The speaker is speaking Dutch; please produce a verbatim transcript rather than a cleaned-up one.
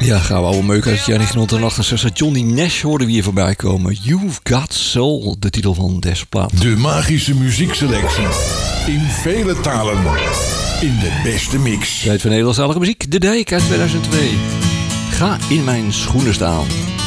Ja, gaan we oude meuk uit het jaar negentien achtenzestig. Johnny Nash hoorden we hier voorbij komen. You've Got Soul, de titel van deze plaat. De magische muziekselectie. In vele talen. In de beste mix. Tijd voor Nederlandstalige muziek. De Dijk uit tweeduizend twee. Ga in mijn schoenen staan.